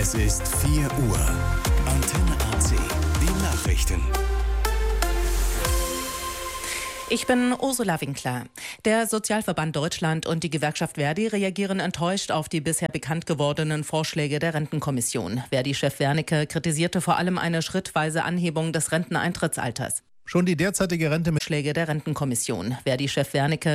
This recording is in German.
Es ist 4 Uhr. Antenne AC. Die Nachrichten. Ich bin Ursula Winkler. Der Sozialverband Deutschland und die Gewerkschaft Verdi reagieren enttäuscht auf die bisher bekannt gewordenen Vorschläge der Rentenkommission. Verdi-Chef Wernicke kritisierte vor allem eine schrittweise Anhebung des Renteneintrittsalters. Schon die derzeitige Rente mit Vorschläge der Rentenkommission. Verdi-Chef Wernicke